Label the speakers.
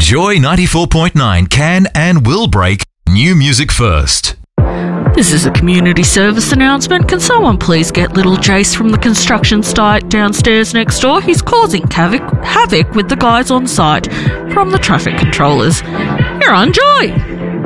Speaker 1: Joy 94.9 can and will break new music first.
Speaker 2: This is a community service announcement. Can someone please get little Jace from the construction site downstairs next door? He's causing havoc with the guys on site from the traffic controllers. You're on Joy.